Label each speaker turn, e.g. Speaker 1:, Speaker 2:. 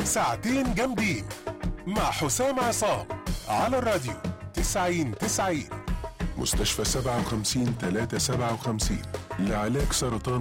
Speaker 1: ساعتين جامدين مع حسام عصام على الراديو 90-90. مستشفى 57-357 لعلاج سرطان